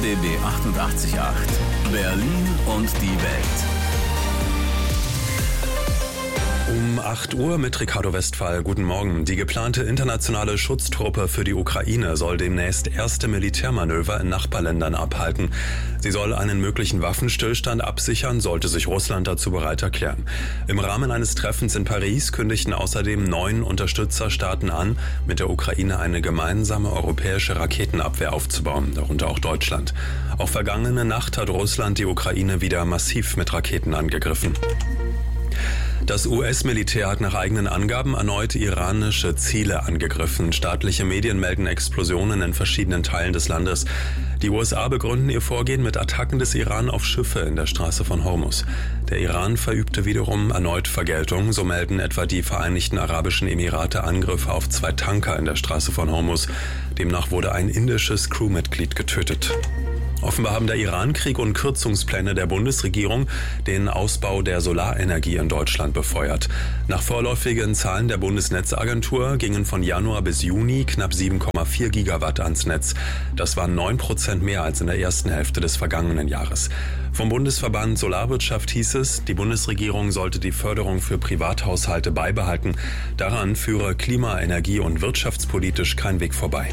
RBB 88.8 Berlin und die Welt. Um 8 Uhr mit Ricardo Westphal. Guten Morgen. Die geplante internationale Schutztruppe für die Ukraine soll demnächst erste Militärmanöver in Nachbarländern abhalten. Sie soll einen möglichen Waffenstillstand absichern, sollte sich Russland dazu bereit erklären. Im Rahmen eines Treffens in Paris kündigten außerdem 9 Unterstützerstaaten an, mit der Ukraine eine gemeinsame europäische Raketenabwehr aufzubauen, darunter auch Deutschland. Auch vergangene Nacht hat Russland die Ukraine wieder massiv mit Raketen angegriffen. Das US-Militär hat nach eigenen Angaben erneut iranische Ziele angegriffen. Staatliche Medien melden Explosionen in verschiedenen Teilen des Landes. Die USA begründen ihr Vorgehen mit Attacken des Iran auf Schiffe in der Straße von Hormuz. Der Iran verübte wiederum erneut Vergeltung. So melden etwa die Vereinigten Arabischen Emirate Angriffe auf 2 Tanker in der Straße von Hormuz. Demnach wurde ein indisches Crewmitglied getötet. Offenbar haben der Iran-Krieg und Kürzungspläne der Bundesregierung den Ausbau der Solarenergie in Deutschland befeuert. Nach vorläufigen Zahlen der Bundesnetzagentur gingen von Januar bis Juni knapp 7,4 Gigawatt ans Netz. Das waren 9% mehr als in der ersten Hälfte des vergangenen Jahres. Vom Bundesverband Solarwirtschaft hieß es, die Bundesregierung sollte die Förderung für Privathaushalte beibehalten. Daran führe klima-, energie- und wirtschaftspolitisch kein Weg vorbei.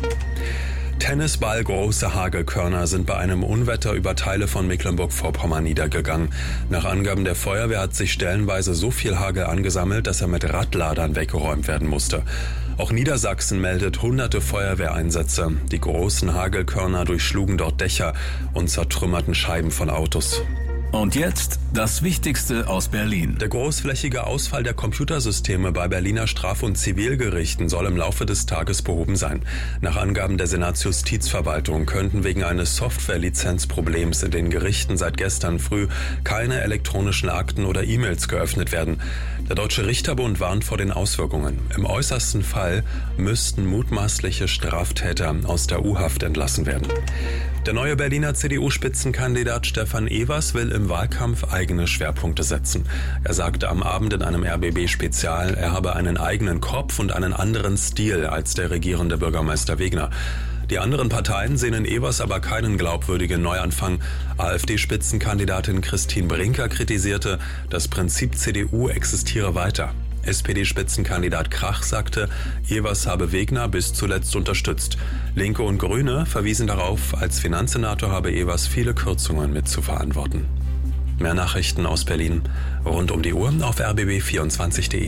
Tennisballgroße Hagelkörner sind bei einem Unwetter über Teile von Mecklenburg-Vorpommern niedergegangen. Nach Angaben der Feuerwehr hat sich stellenweise so viel Hagel angesammelt, dass er mit Radladern weggeräumt werden musste. Auch Niedersachsen meldet hunderte Feuerwehreinsätze. Die großen Hagelkörner durchschlugen dort Dächer und zertrümmerten Scheiben von Autos. Und jetzt das Wichtigste aus Berlin. Der großflächige Ausfall der Computersysteme bei Berliner Straf- und Zivilgerichten soll im Laufe des Tages behoben sein. Nach Angaben der Senatsjustizverwaltung könnten wegen eines Softwarelizenzproblems in den Gerichten seit gestern früh keine elektronischen Akten oder E-Mails geöffnet werden. Der Deutsche Richterbund warnt vor den Auswirkungen. Im äußersten Fall müssten mutmaßliche Straftäter aus der U-Haft entlassen werden. Der neue Berliner CDU-Spitzenkandidat Stefan Evers will im Wahlkampf eigene Schwerpunkte setzen. Er sagte am Abend in einem RBB-Spezial, er habe einen eigenen Kopf und einen anderen Stil als der regierende Bürgermeister Wegner. Die anderen Parteien sehen in Evers aber keinen glaubwürdigen Neuanfang. AfD-Spitzenkandidatin Christine Brinker kritisierte, das Prinzip CDU existiere weiter. SPD-Spitzenkandidat Krach sagte, Evers habe Wegner bis zuletzt unterstützt. Linke und Grüne verwiesen darauf, als Finanzsenator habe Evers viele Kürzungen mit zu verantworten. Mehr Nachrichten aus Berlin rund um die Uhr auf rbb24.de.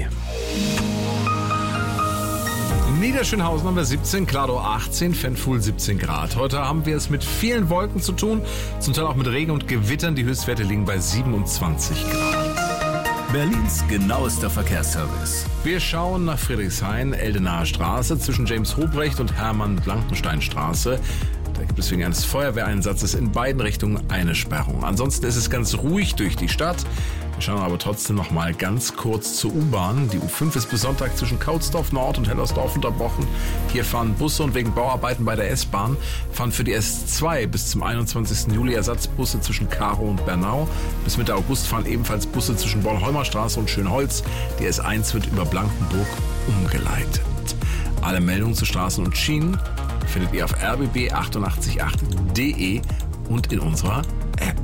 Niederschönhausen haben wir 17, Kladow 18, Fenfuhl 17 Grad. Heute haben wir es mit vielen Wolken zu tun, zum Teil auch mit Regen und Gewittern. Die Höchstwerte liegen bei 27 Grad. Berlins genauester Verkehrsservice. Wir schauen nach Friedrichshain, Eldenaer Straße, zwischen James Hobrecht und Hermann-Blankenstein-Straße. Da gibt es wegen eines Feuerwehreinsatzes in beiden Richtungen eine Sperrung. Ansonsten ist es ganz ruhig durch die Stadt. Wir schauen aber trotzdem noch mal ganz kurz zur U-Bahn. Die U5 ist bis Sonntag zwischen Kautsdorf Nord und Hellersdorf unterbrochen. Hier fahren Busse und wegen Bauarbeiten bei der S-Bahn fahren für die S2 bis zum 21. Juli Ersatzbusse zwischen Karow und Bernau. Bis Mitte August fahren ebenfalls Busse zwischen Bornholmer Straße und Schönholz. Die S1 wird über Blankenburg umgeleitet. Alle Meldungen zu Straßen und Schienen findet ihr auf rbb888.de und in unserer App.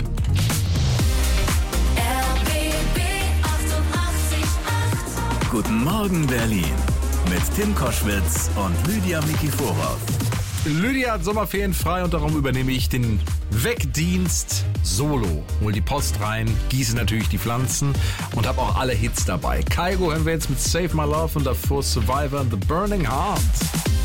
Guten Morgen Berlin mit Tim Koschwitz und Lydia Mikiforov. Lydia hat Sommerferien frei und darum übernehme ich den Wegdienst solo. Hol die Post rein, gieße natürlich die Pflanzen und habe auch alle Hits dabei. Kygo hören wir jetzt mit Save My Love und davor Survivor and the Burning Heart.